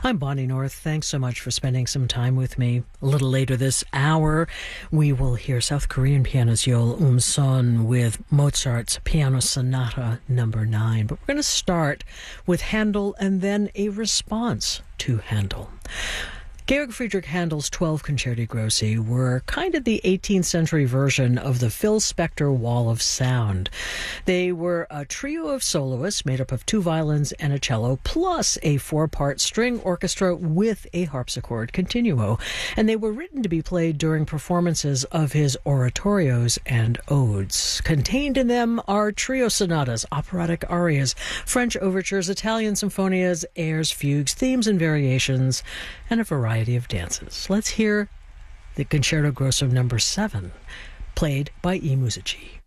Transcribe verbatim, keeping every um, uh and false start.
I'm Bonnie North. Thanks so much for spending some time with me. A little later this hour, we will hear South Korean pianist Yeol Um-son with Mozart's Piano Sonata number nine. But we're going to start with Handel and then a response to Handel. Georg Friedrich Handel's twelve Concerti Grossi were kind of the eighteenth century version of the Phil Spector Wall of Sound. They were a trio of soloists made up of two violins and a cello, plus a four-part string orchestra with a harpsichord continuo. And they were written to be played during performances of his oratorios and odes. Contained in them are trio sonatas, operatic arias, French overtures, Italian symphonias, airs, fugues, themes and variations, and a variety of dances. Let's hear the Concerto Grosso number seven, played by I Musici.